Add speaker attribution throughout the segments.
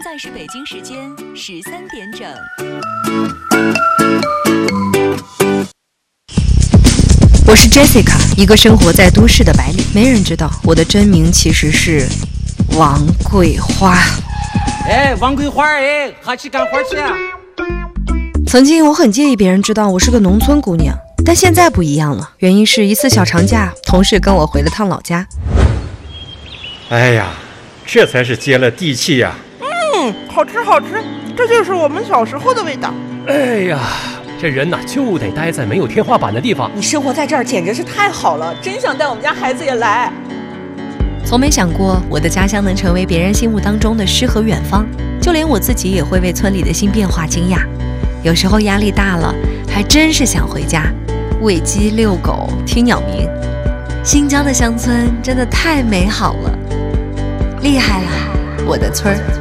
Speaker 1: 在是北京时间13点整。
Speaker 2: 我是 Jessica， 一个生活在都市的白领。没人知道我的真名其实是王桂花。
Speaker 3: 哎，王桂花，哎，喝起干活去啊！
Speaker 2: 曾经我很介意别人知道我是个农村姑娘，但现在不一样了。原因是一次小长假，同事跟我回了趟老家。
Speaker 4: 哎呀，这才是接了地气呀！
Speaker 5: 好吃好吃，这就是我们小时候的味道。
Speaker 6: 哎呀，这人呐就得待在没有天花板的地方。
Speaker 5: 你生活在这儿简直是太好了，真想带我们家孩子也来。
Speaker 2: 从没想过我的家乡能成为别人心目当中的诗和远方，就连我自己也会为村里的新变化惊讶。有时候压力大了，还真是想回家，喂鸡、遛狗、听鸟鸣。新疆的乡村真的太美好了，厉害了，我的村儿！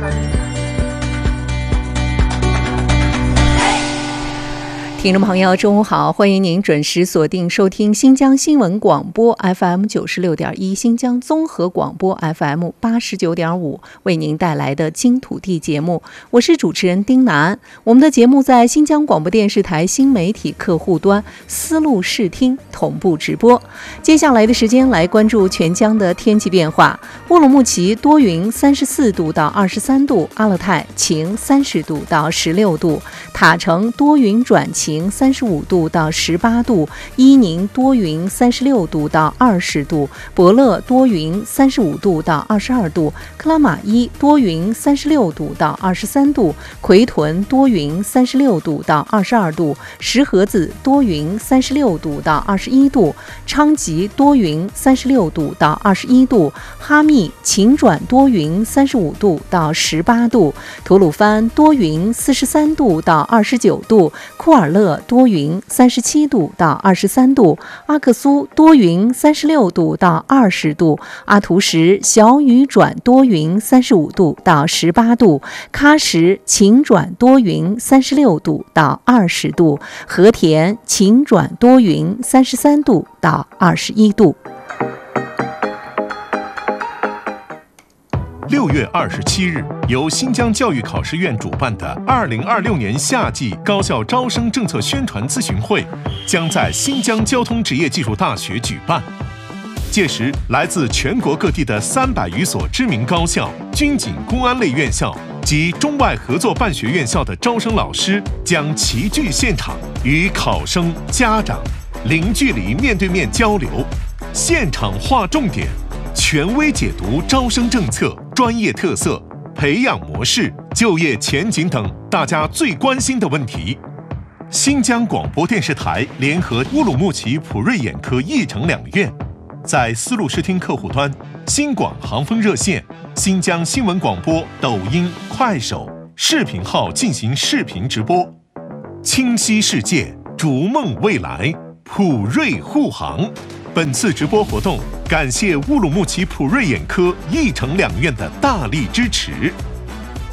Speaker 2: 听众朋友，中午好，欢迎您准时锁定收听新疆新闻广播 FM 96.1，新疆综合广播 FM 89.5，为您带来的金土地节目，我是主持人丁楠。我们的节目在新疆广播电视台新媒体客户端丝路视听同步直播。接下来的时间来关注全疆的天气变化。乌鲁木齐多云，34度到23度；阿勒泰晴，30度到16度；塔城多云转晴，35度到18度；伊宁多云，36度到20度；博乐多云，35度到22度；克拉玛依多云，36度到23度；奎屯多云，36度到22度；石河子多云，36度到21度；昌吉多云，36度到21度；哈密晴转多云，35度到18度；吐鲁番多云，43度到29度；库尔勒多云37度到23度；阿克苏多云36度到20度；阿图什小雨转多云35度到18度；喀什晴转多云36度到20度；和田晴转多云33度到21度。
Speaker 7: 6月27日，由新疆教育考试院主办的2026年夏季高校招生政策宣传咨询会将在新疆交通职业技术大学举办。届时，来自全国各地的300余所知名高校、军警、公安类院校及中外合作办学院校的招生老师将齐聚现场，与考生、家长零距离面对面交流，现场划重点，权威解读招生政策、专业特色、培养模式、就业前景等大家最关心的问题。新疆广播电视台联合乌鲁木齐普瑞眼科义城2院，在丝路视听客户端、新广航风热线、新疆新闻广播抖音、快手视频号进行视频直播。清晰世界，逐梦未来，普瑞护航。本次直播活动感谢乌鲁木齐普瑞眼科义城2院的大力支持。